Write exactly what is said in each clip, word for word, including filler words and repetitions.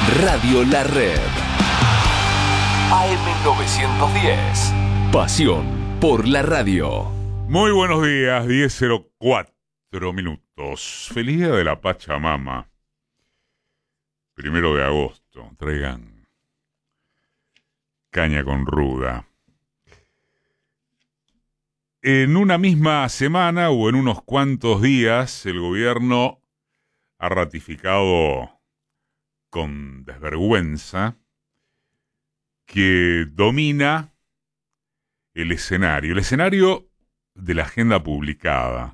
Radio La Red. A M novecientos diez. Pasión por la radio. Muy buenos días, diez cero cuatro minutos. Feliz día de la Pachamama. Primero de agosto. Traigan caña con ruda. En una misma semana o en unos cuantos días, el gobierno ha ratificado con desvergüenza que domina el escenario, el escenario de la agenda publicada.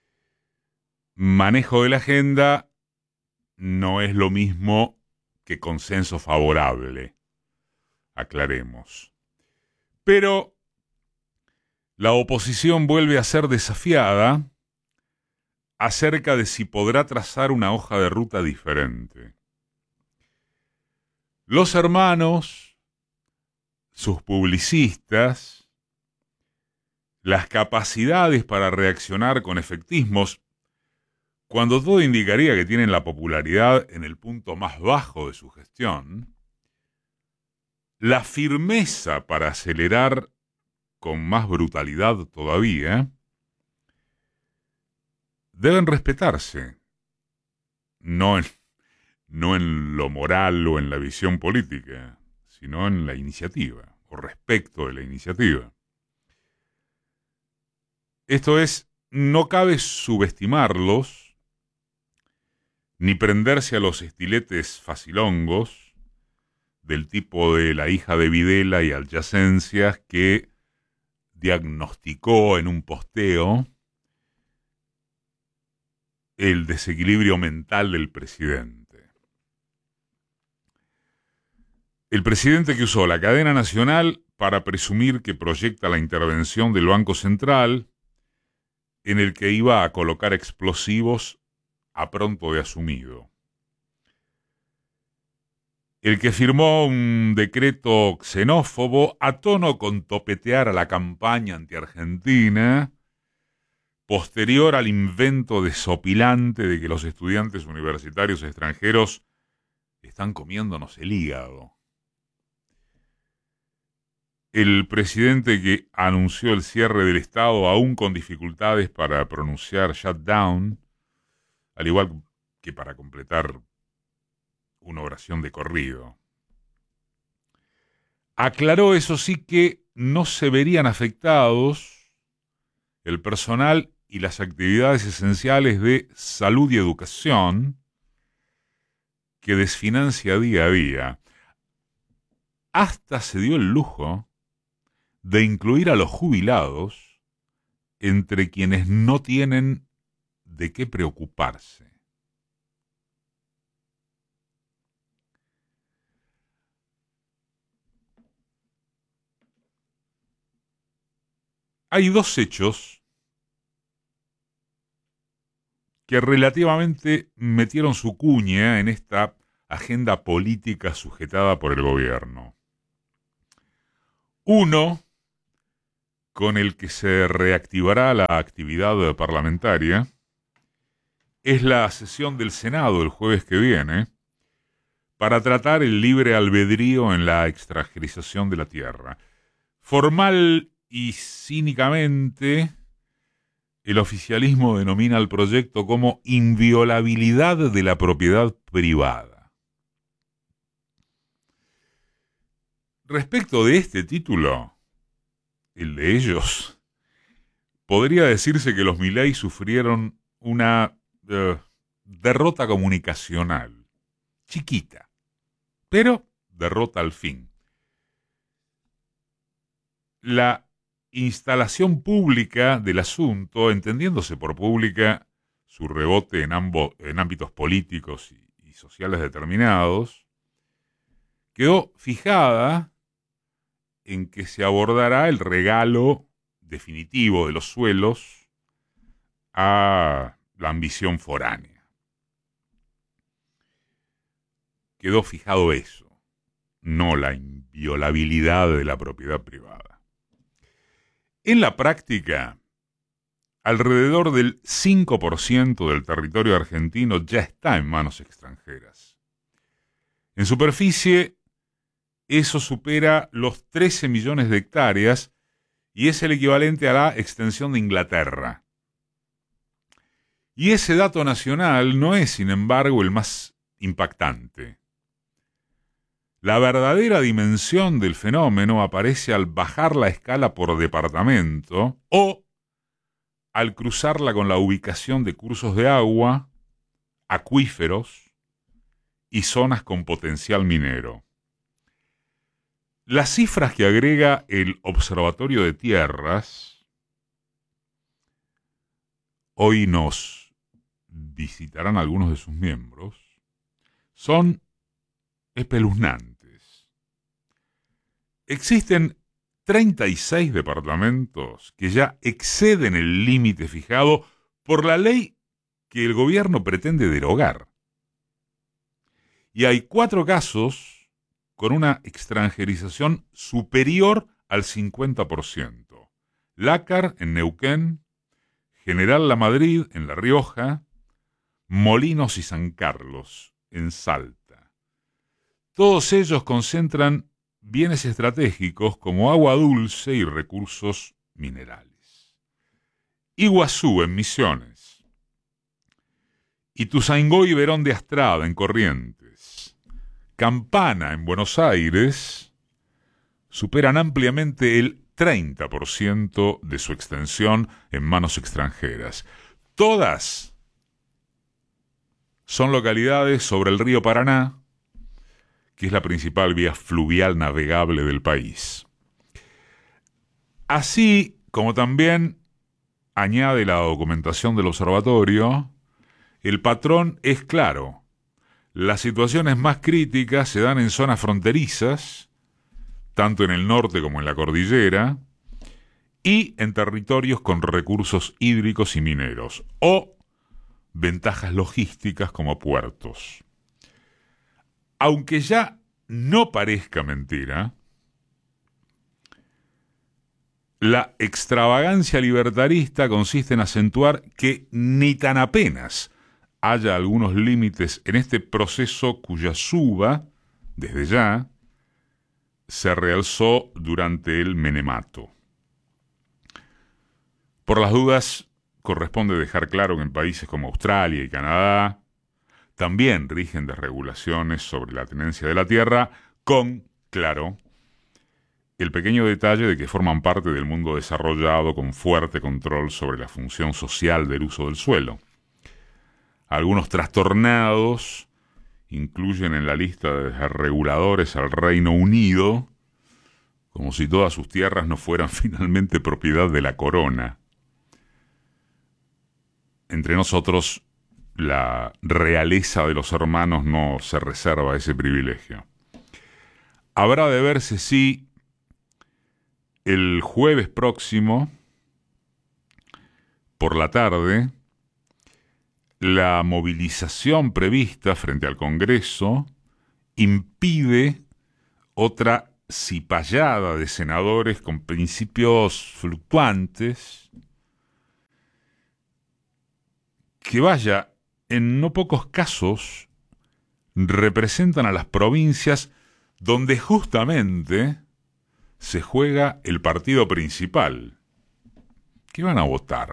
Manejo de la agenda no es lo mismo que consenso favorable, aclaremos. Pero la oposición vuelve a ser desafiada acerca de si podrá trazar una hoja de ruta diferente. Los hermanos, sus publicistas, las capacidades para reaccionar con efectismos, cuando todo indicaría que tienen la popularidad en el punto más bajo de su gestión, la firmeza para acelerar con más brutalidad todavía, deben respetarse, no en, no en lo moral o en la visión política, sino en la iniciativa, o respecto de la iniciativa. Esto es, no cabe subestimarlos, ni prenderse a los estiletes facilongos del tipo de la hija de Videla y adyacencias que diagnosticó en un posteo el desequilibrio mental del presidente. El presidente que usó la cadena nacional para presumir que proyecta la intervención del Banco Central en el que iba a colocar explosivos a pronto de asumido. El que firmó un decreto xenófobo a tono con topetear a la campaña anti-argentina, posterior al invento desopilante de que los estudiantes universitarios extranjeros están comiéndonos el hígado. El presidente que anunció el cierre del Estado aún con dificultades para pronunciar shutdown, al igual que para completar una oración de corrido. Aclaró, eso sí, que no se verían afectados el personal y las actividades esenciales de salud y educación que desfinancia día a día. Hasta se dio el lujo de incluir a los jubilados entre quienes no tienen de qué preocuparse. Hay dos hechos que relativamente metieron su cuña en esta agenda política sujetada por el gobierno. Uno, con el que se reactivará la actividad parlamentaria, es la sesión del Senado el jueves que viene para tratar el libre albedrío en la extranjerización de la tierra. Formal y cínicamente, el oficialismo denomina al proyecto como inviolabilidad de la propiedad privada. Respecto de este título, el de ellos, podría decirse que los Milei sufrieron una uh, derrota comunicacional, chiquita, pero derrota al fin. La instalación pública del asunto, entendiéndose por pública su rebote en, ambos, en ámbitos políticos y, y sociales determinados, quedó fijada en que se abordará el regalo definitivo de los suelos a la ambición foránea. Quedó fijado eso, no la inviolabilidad de la propiedad privada. En la práctica, alrededor del cinco por ciento del territorio argentino ya está en manos extranjeras. En superficie, eso supera los trece millones de hectáreas y es el equivalente a la extensión de Inglaterra. Y ese dato nacional no es, sin embargo, el más impactante. La verdadera dimensión del fenómeno aparece al bajar la escala por departamento o al cruzarla con la ubicación de cursos de agua, acuíferos y zonas con potencial minero. Las cifras que agrega el Observatorio de Tierras, hoy nos visitarán algunos de sus miembros, son espeluznantes. Existen treinta y seis departamentos que ya exceden el límite fijado por la ley que el gobierno pretende derogar. Y hay cuatro casos con una extranjerización superior al cincuenta por ciento. Lácar, en Neuquén, General La Madrid, en La Rioja, Molinos y San Carlos, en Salta. Todos ellos concentran bienes estratégicos como agua dulce y recursos minerales. Iguazú, en Misiones. Ituzaingó y Verón de Astrada, en Corrientes. Campana, en Buenos Aires, superan ampliamente el treinta por ciento de su extensión en manos extranjeras. Todas son localidades sobre el río Paraná, que es la principal vía fluvial navegable del país. Así como también añade la documentación del observatorio, el patrón es claro. Las situaciones más críticas se dan en zonas fronterizas, tanto en el norte como en la cordillera, y en territorios con recursos hídricos y mineros, o ventajas logísticas como puertos. Aunque ya no parezca mentira, la extravagancia libertarista consiste en acentuar que ni tan apenas haya algunos límites en este proceso cuya suba, desde ya, se realzó durante el menemato. Por las dudas, corresponde dejar claro que en países como Australia y Canadá también rigen desregulaciones sobre la tenencia de la tierra, con, claro, el pequeño detalle de que forman parte del mundo desarrollado con fuerte control sobre la función social del uso del suelo. Algunos trastornados incluyen en la lista de desreguladores al Reino Unido, como si todas sus tierras no fueran finalmente propiedad de la corona. Entre nosotros, la realeza de los hermanos no se reserva ese privilegio. Habrá de verse si el jueves próximo, por la tarde, la movilización prevista frente al Congreso impide otra cipallada de senadores con principios fluctuantes que, vaya, en no pocos casos representan a las provincias donde justamente se juega el partido principal. ¿Qué van a votar?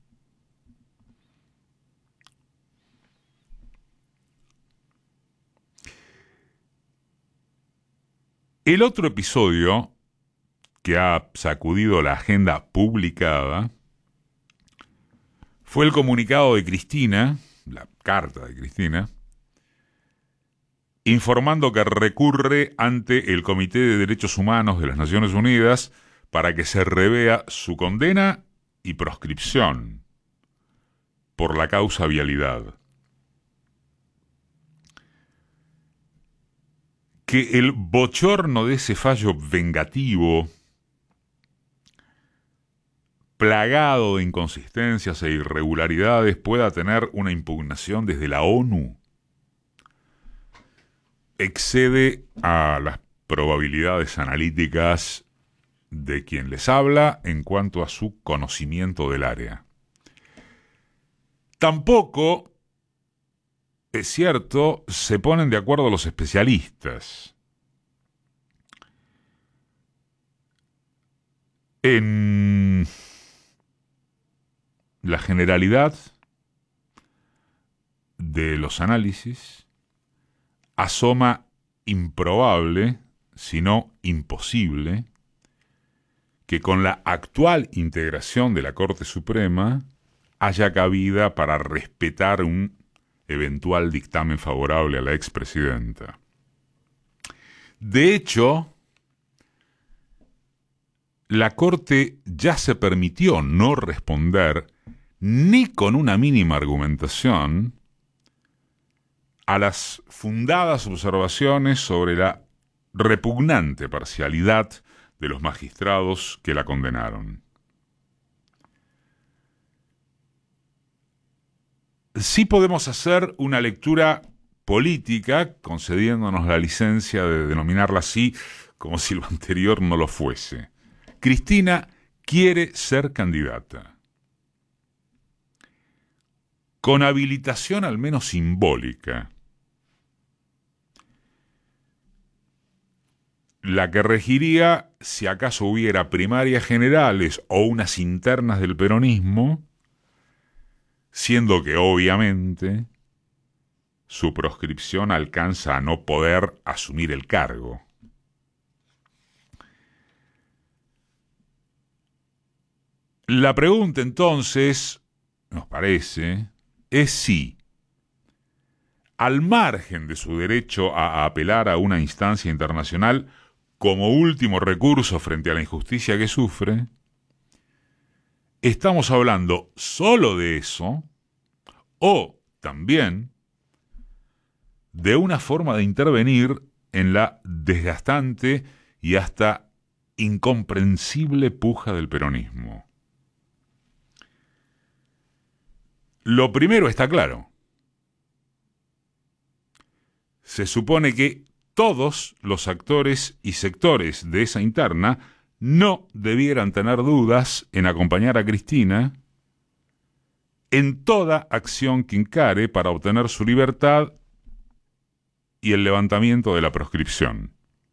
El otro episodio que ha sacudido la agenda publicada fue el comunicado de Cristina, la carta de Cristina, informando que recurre ante el Comité de Derechos Humanos de las Naciones Unidas para que se revea su condena y proscripción por la causa vialidad. Que el bochorno de ese fallo vengativo, plagado de inconsistencias e irregularidades, pueda tener una impugnación desde la ONU, excede a las probabilidades analíticas de quien les habla en cuanto a su conocimiento del área. Tampoco es cierto, se ponen de acuerdo los especialistas. En la generalidad de los análisis asoma improbable, si no imposible, que con la actual integración de la Corte Suprema haya cabida para respetar un eventual dictamen favorable a la expresidenta. De hecho, la Corte ya se permitió no responder ni con una mínima argumentación a las fundadas observaciones sobre la repugnante parcialidad de los magistrados que la condenaron. Sí podemos hacer una lectura política, concediéndonos la licencia de denominarla así, como si lo anterior no lo fuese. Cristina quiere ser candidata, con habilitación al menos simbólica, la que regiría si acaso hubiera primarias generales o unas internas del peronismo, siendo que obviamente su proscripción alcanza a no poder asumir el cargo. La pregunta entonces, nos parece, es si, al margen de su derecho a apelar a una instancia internacional como último recurso frente a la injusticia que sufre, estamos hablando solo de eso o también de una forma de intervenir en la desgastante y hasta incomprensible puja del peronismo. Lo primero está claro. Se supone que todos los actores y sectores de esa interna no debieran tener dudas en acompañar a Cristina en toda acción que encare para obtener su libertad y el levantamiento de la proscripción.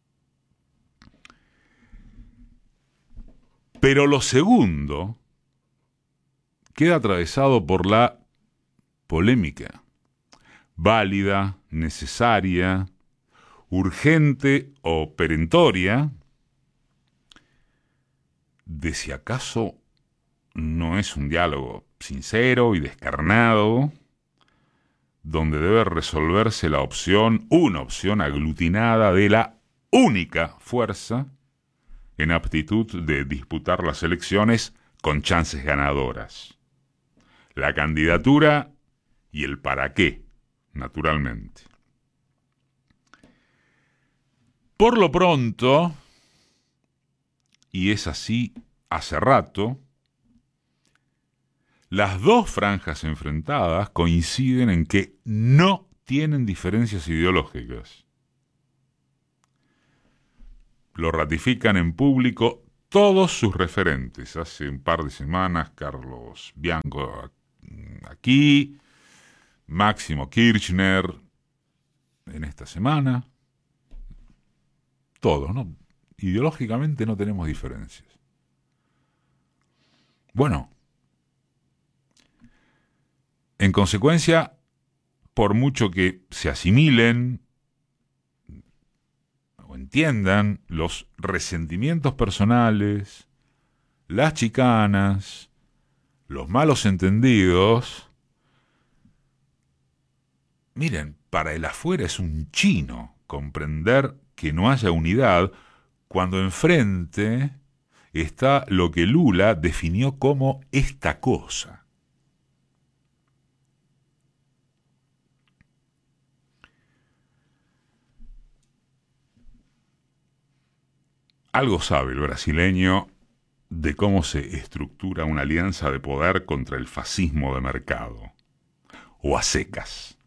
Pero lo segundo queda atravesado por la polémica, válida, necesaria, urgente o perentoria, de si acaso no es un diálogo sincero y descarnado, donde debe resolverse la opción, una opción aglutinada de la única fuerza en aptitud de disputar las elecciones con chances ganadoras. La candidatura y el para qué, naturalmente. Por lo pronto, y es así hace rato, las dos franjas enfrentadas coinciden en que no tienen diferencias ideológicas. Lo ratifican en público todos sus referentes. Hace un par de semanas, Carlos Bianco aquí, Máximo Kirchner en esta semana. Todos, ¿no? Ideológicamente no tenemos diferencias. Bueno, en consecuencia, por mucho que se asimilen o entiendan los resentimientos personales, las chicanas, los malos entendidos, miren, para el afuera es un chino comprender que no haya unidad cuando enfrente está lo que Lula definió como esta cosa. Algo sabe el brasileño de cómo se estructura una alianza de poder contra el fascismo de mercado, o a secas.